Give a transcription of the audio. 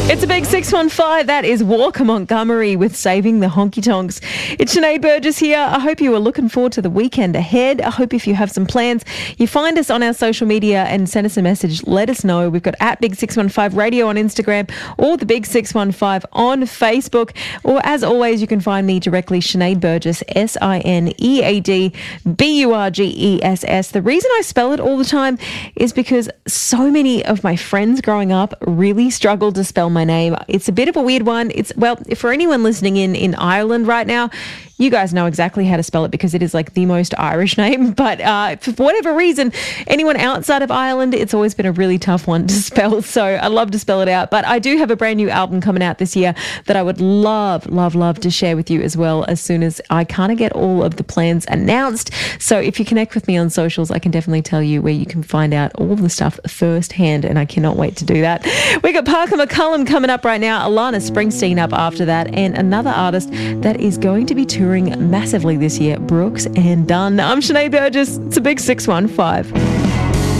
It's a big 615. That is Walker Montgomery with Saving the Honky Tonks. It's Sinead Burgess here. I hope you are looking forward to the weekend ahead. I hope if you have some plans, you find us on our social media and send us a message. Let us know. We've got at Big 615 Radio on Instagram or the Big 615 on Facebook. Or as always, you can find me directly, Sinead Burgess, SINEAD BURGESS. The reason I spell it all the time is because so many of my friends growing up really struggled to spell my name. It's a bit of a weird one. Well, for anyone listening in Ireland right now, you guys know exactly how to spell it because it is like the most Irish name. But for whatever reason, anyone outside of Ireland, it's always been a really tough one to spell. So I love to spell it out. But I do have a brand new album coming out this year that I would love to share with you as well as soon as I kind of get all of the plans announced. So if you connect with me on socials, I can definitely tell you where you can find out all of the stuff firsthand, and I cannot wait to do that. We got Parker McCullum coming up right now, Alana Springsteen up after that, and another artist that is going to be touring massively this year, Brooks and Dunn. I'm Sinead Burgess. It's a big 615.